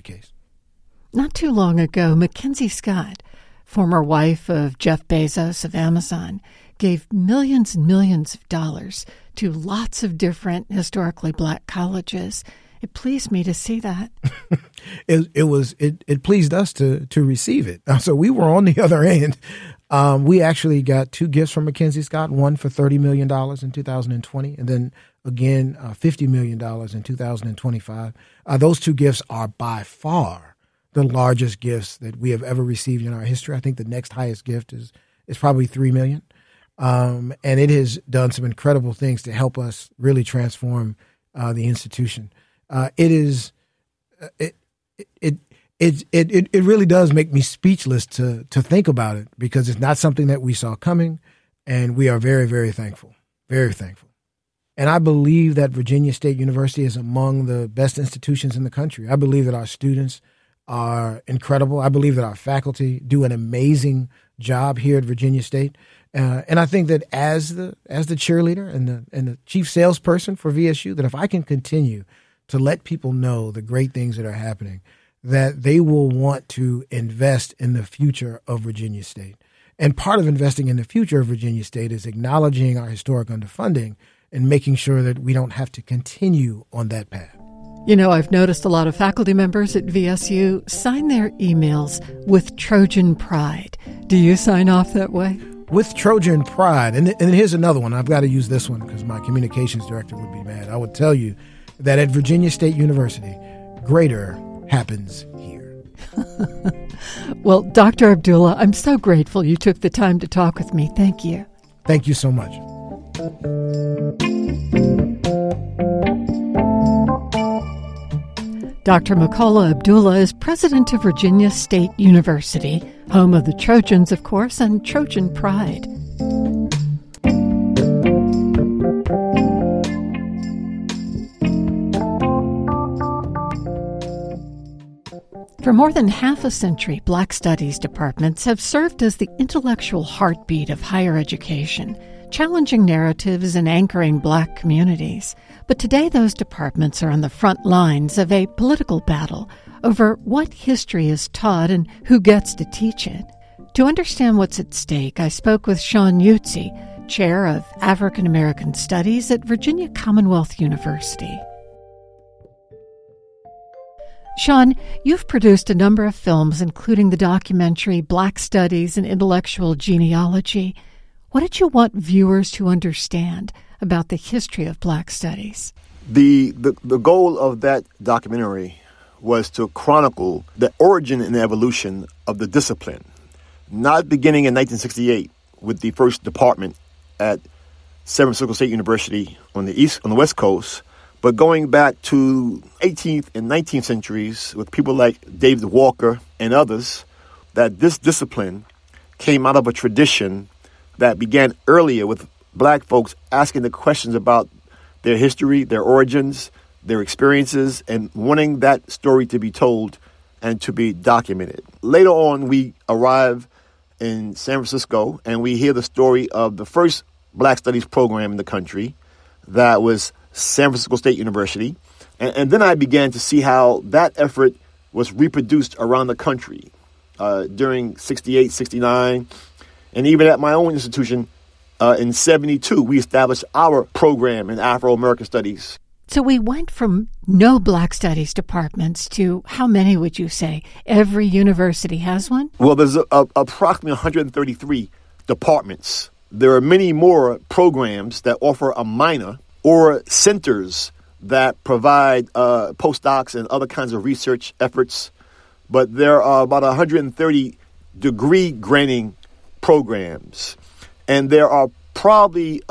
the case. Not too long ago, Mackenzie Scott, former wife of Jeff Bezos of Amazon, gave millions and millions of dollars to lots of different historically black colleges. It pleased me to see that. It pleased us to receive it. So we were on the other end. We actually got 2 gifts from Mackenzie Scott, one for $30 million in 2020, and then again $50 million in 2025. Those 2 gifts are by far the largest gifts that we have ever received in our history. I think the next highest gift is probably $3 million. And it has done some incredible things to help us really transform the institution. It really does make me speechless to think about it, because it's not something that we saw coming, and we are very, very thankful, very thankful. And I believe that Virginia State University is among the best institutions in the country. I believe that our students are incredible. I believe that our faculty do an amazing job here at Virginia State. And I think that as the cheerleader and the chief salesperson for VSU, that if I can continue to let people know the great things that are happening, that they will want to invest in the future of Virginia State. And part of investing in the future of Virginia State is acknowledging our historic underfunding and making sure that we don't have to continue on that path. You know, I've noticed a lot of faculty members at VSU sign their emails with Trojan pride. Do you sign off that way? With Trojan pride. And here's another one. I've got to use this one because my communications director would be mad. I would tell you that at Virginia State University, greater happens here. Well, Dr. Abdullah, I'm so grateful you took the time to talk with me. Thank you. Thank you so much. Dr. Makola Abdullah is president of Virginia State University, home of the Trojans, of course, and Trojan pride. For more than half a century, Black Studies departments have served as the intellectual heartbeat of higher education, challenging narratives and anchoring Black communities. But today those departments are on the front lines of a political battle over what history is taught and who gets to teach it. To understand what's at stake, I spoke with Sean Utze, Chair of African American Studies at Virginia Commonwealth University. Sean, you've produced a number of films, including the documentary Black Studies and Intellectual Genealogy. What did you want viewers to understand about the history of Black Studies? The goal of that documentary was to chronicle the origin and evolution of the discipline, not beginning in 1968 with the first department at San Francisco State University on the West Coast, but going back to 18th and 19th centuries with people like David Walker and others, that this discipline came out of a tradition that began earlier with Black folks asking the questions about their history, their origins, their experiences, and wanting that story to be told and to be documented. Later on, we arrive in San Francisco and we hear the story of the first Black Studies program in the country that was San Francisco State University. And then I began to see how that effort was reproduced around the country during 68, 69. And even at my own institution in 72, we established our program in Afro-American Studies. So we went from no Black Studies departments to how many would you say? Every university has one? Well, there's approximately 133 departments. There are many more programs that offer a minor or centers that provide postdocs and other kinds of research efforts. But there are about 130 degree granting programs. And there are probably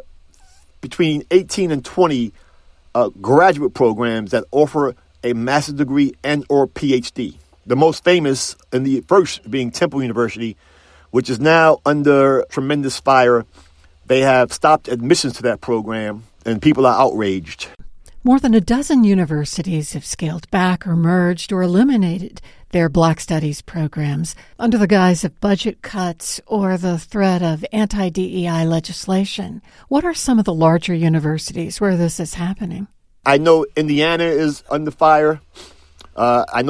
between 18 and 20 graduate programs that offer a master's degree and or PhD. The most famous and the first being Temple University, which is now under tremendous fire. They have stopped admissions to that program, and people are outraged. More than a dozen universities have scaled back or merged or eliminated their Black Studies programs under the guise of budget cuts or the threat of anti-DEI legislation. What are some of the larger universities where this is happening? I know Indiana is under fire. I know